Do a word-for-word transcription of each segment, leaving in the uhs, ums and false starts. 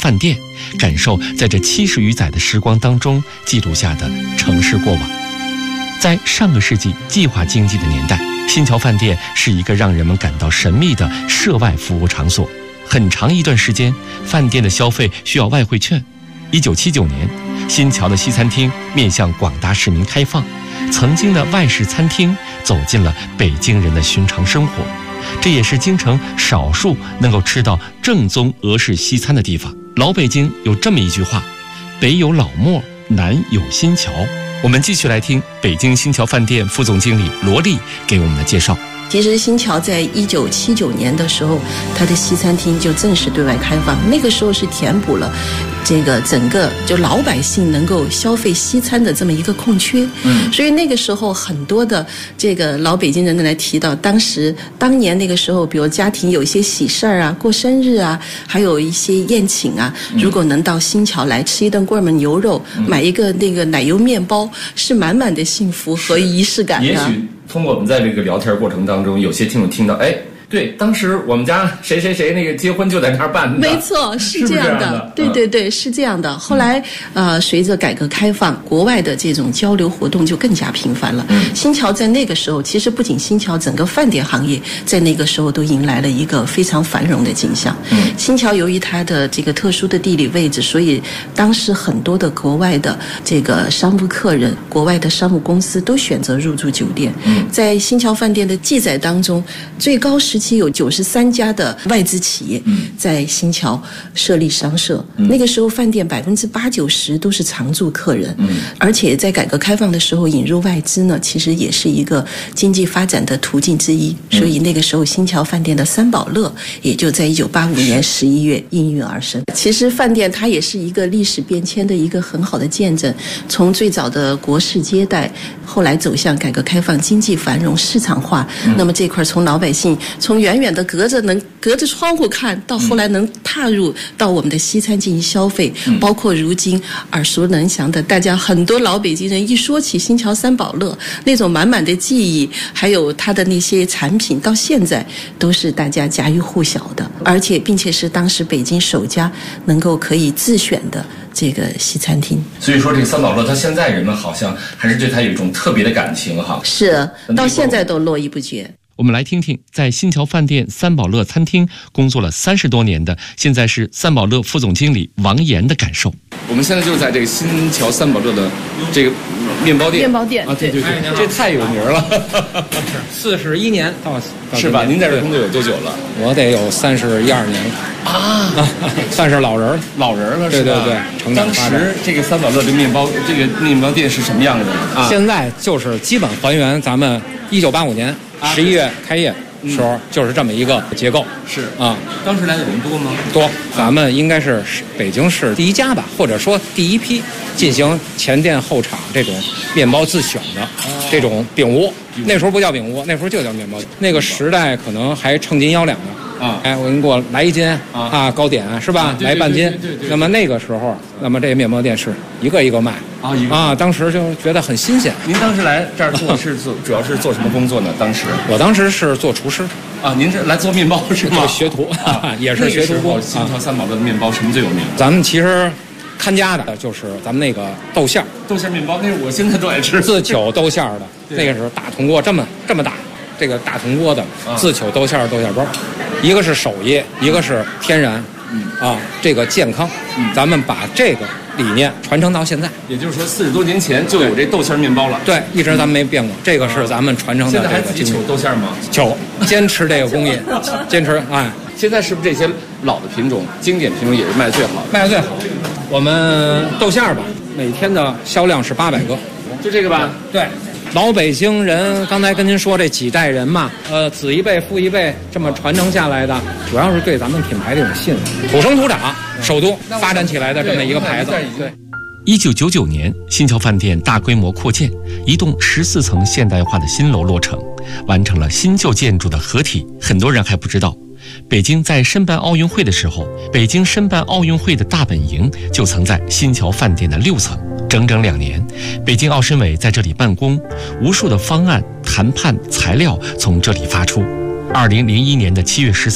饭店，感受在这七十余载的时光当中记录下的城市过往。在上个世纪计划经济的年代，新桥饭店是一个让人们感到神秘的涉外服务场所。很长一段时间，饭店的消费需要外汇券。一九七九年，新桥的西餐厅面向广大市民开放，曾经的外式餐厅走进了北京人的寻常生活。这也是京城少数能够吃到正宗俄式西餐的地方。老北京有这么一句话：北有老莫，南有新桥。我们继续来听北京新桥饭店副总经理罗丽给我们的介绍。 其实新桥在一九七九年的时候，它的西餐厅就正式对外开放，那个时候是填补了这个整个就老百姓能够消费西餐的这么一个空缺。嗯，所以那个时候很多的这个老北京人来提到，当时当年那个时候，比如家庭有一些喜事儿啊、过生日啊，还有一些宴请啊，如果能到新桥来吃一顿棍焖牛肉，嗯、买一个那个奶油面包，是满满的幸福和仪式感的。 也许通过我们在这个聊天过程当中，有些听众听到，哎，对，当时我们家谁谁谁那个结婚就在那儿办的。 没错，是这样的， 是这样的对对对，是这样的。后来呃，随着改革开放，国外的这种交流活动就更加频繁了。嗯、新桥在那个时候，其实不仅新桥，整个饭店行业在那个时候都迎来了一个非常繁荣的景象。嗯，新桥由于它的这个特殊的地理位置，所以当时很多的国外的这个商务客人、国外的商务公司都选择入住酒店。嗯，在新桥饭店的记载当中，最高时期有九十三家的外资企业在新桥设立商社。嗯、那个时候饭店百分之八九十都是常住客人。嗯，而且在改革开放的时候引入外资呢，其实也是一个经济发展的途径之一。嗯、所以那个时候新桥饭店的三宝乐也就在一九八五年十一月应运而生。其实饭店它也是一个历史变迁的一个很好的见证，从最早的国事接待，后来走向改革开放、经济繁荣、市场化。嗯、那么这块从老百姓从远远的隔着能隔着窗户看到，后来能踏入到我们的西餐进行消费，嗯、包括如今耳熟能详的，大家很多老北京人一说起新桥三宝乐，那种满满的记忆，还有它的那些产品，到现在都是大家家喻户晓的，而且并且是当时北京首家能够可以自选的这个西餐厅。 所以说这个三宝乐，它现在人们好像还是对它有一种特别的感情哈。 是，到现在都络绎不绝。 我们来听听在新桥饭店三宝乐餐厅工作了三十多年的，现在是三宝乐副总经理王岩的感受。 我们现在就是在这个新桥三宝乐的这个面包店。 面包店啊，对对对，这太有名了。 四十一年到，到是吧？您在这工作有多久了？ 我得有三十一二年了啊， 算是老人老人了， 对对对。成长当时这个三宝乐的面包，这个面包店是什么样的啊？ 现在就是基本还原咱们一九八五年十一月开业时候就是这么一个结构。 是啊， 当时来的人多吗？ 多，咱们应该是北京市第一家吧，或者说第一批进行前店后厂这种面包自选的这种饼屋。那时候不叫饼屋，那时候就叫面包。那个时代可能还称斤腰两的啊，哎，我给你给我来一斤啊，啊糕点是吧？ 啊、 来半斤。 对对对对。 那么那个时候，那么这个面包店是一个一个卖啊，一个啊，当时就觉得很新鲜。 您当时来这儿做是做主要是做什么工作呢？当时我当时是做厨师啊，您是来做面包是吗？ 学徒啊，也是学徒工。 新桥三宝乐的面包什么最有名？ 咱们其实看家的就是咱们那个豆馅儿， 豆馅面包，那是我现在都爱吃。 自糗豆馅儿的，那个时候大铜锅这么这么大，这个大铜锅的自糗豆馅儿豆馅包，一个是手艺，一个是天然，嗯啊，这个健康，嗯，咱们把这个理念传承到现在。 也就是说，四十多年前就有这豆馅面包了。 对，一直咱们没变过，这个是咱们传承的。 现在还自己糗豆馅吗？ 糗，坚持这个工艺，坚持哎。 现在是不是这些老的品种、经典品种也是卖最好？ 卖的最好。我们豆馅儿吧，每天的销量是八百个， 就这个吧？ 对。老北京人，刚才跟您说这几代人嘛，呃，子一辈父一辈这么传承下来的，主要是对咱们品牌的一种信任。土生土长，首都发展起来的这么一个牌子。对。 一九九九年，新桥饭店大规模扩建，一栋十四层现代化的新楼落成，完成了新旧建筑的合体。很多人还不知道，北京在申办奥运会的时候，北京申办奥运会的大本营就曾在新桥饭店的六层。整整两年，北京奥申委在这里办公，无数的方案、谈判材料从这里发出。二零零一年的七月十三号，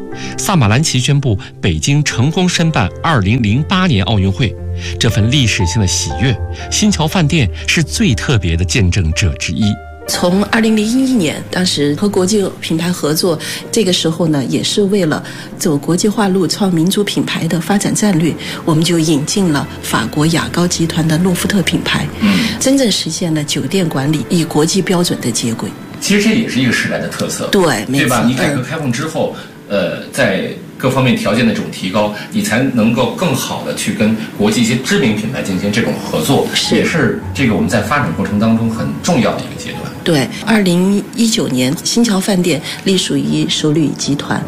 萨马兰奇宣布北京成功申办二零零八年奥运会。这份历史性的喜悦，新桥饭店是最特别的见证者之一。 从二零零一年，当时和国际品牌合作，这个时候呢，也是为了走国际化路、创民族品牌的发展战略，我们就引进了法国雅高集团的诺夫特品牌，嗯，真正实现了酒店管理与国际标准的接轨。 其实这也是一个时代的特色， 对， 对吧？你改革开放之后，呃，在各方面条件的这种提高，你才能够更好的去跟国际一些知名品牌进行这种合作， 是也是这个我们在发展过程当中很重要的一个阶段。 对，二零一九年，新桥饭店隶属于首旅集团。